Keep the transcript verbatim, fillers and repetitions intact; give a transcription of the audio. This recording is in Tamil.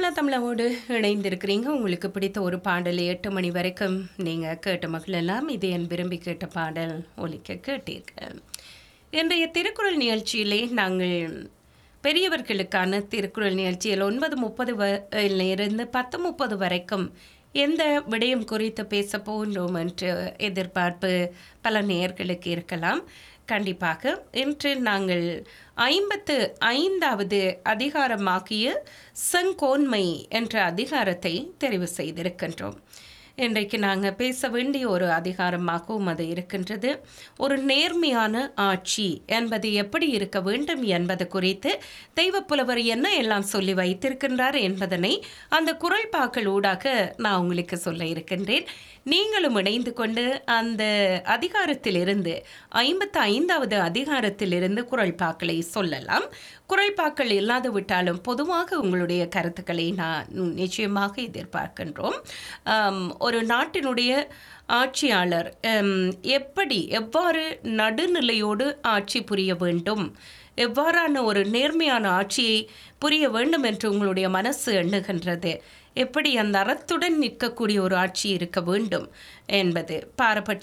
தமிழா தமிழாவோடு இணைந்திருக்கிறீங்க. உங்களுக்கு பிடித்த ஒரு பாடலை எட்டு மணி வரைக்கும் நீங்கள் கேட்ட மகளெல்லாம் இது என் விரும்பி கேட்ட பாடல் ஒலிக்க கேட்டீர்கள். இன்றைய திருக்குறள் நிகழ்ச்சியிலே நாங்கள் பெரியவர்களுக்கான திருக்குறள் நிகழ்ச்சியில் ஒன்பது முப்பது இருந்து பத்து முப்பது வரைக்கும் எந்த விடயம் குறித்து பேச போன்றோம் என்று எதிர்பார்ப்பு பல நேயர்களுக்கு இருக்கலாம். கண்டிப்பாக இன்று நாங்கள் ஐம்பத்து ஐந்தாவது அதிகாரமாகிய செங்கோன்மை என்ற அதிகாரத்தை தெரிவு செய்திருக்கின்றோம். இன்றைக்கு நாங்கள் பேச வேண்டிய ஒரு அதிகாரமாகவும் அது இருக்கின்றது. ஒரு நேர்மையான ஆட்சி என்பது எப்படி இருக்க வேண்டும் என்பது குறித்து தெய்வப்புலவர் என்ன எல்லாம் சொல்லி வைத்திருக்கின்றார் என்பதனை அந்த குறள்பாக்கள் ஊடாக நான் உங்களுக்கு சொல்ல இருக்கின்றேன். நீங்களும் இணைந்து கொண்டு அந்த அதிகாரத்திலிருந்து ஐம்பத்து ஐந்தாவது அதிகாரத்திலிருந்து குறள்பாக்களை சொல்லலாம். குறள்பாக்கள் இல்லாது விட்டாலும் பொதுவாக உங்களுடைய கருத்துக்களை நான் நிச்சயமாக எதிர்பார்க்கின்றோம். ஒரு நாட்டினுடைய ஆட்சியாளர் எப்படி எவ்வாறு நடுநிலையோடு ஆட்சி புரிய வேண்டும், எவ்வாறான ஒரு நேர்மையான ஆட்சியை புரிய வேண்டும் என்று உங்களுடைய மனசு எண்ணுகின்றது, எப்படி அந்த அறத்துடன் நிற்கக்கூடிய ஒரு ஆட்சி இருக்க வேண்டும் என்பது பாரபட்ச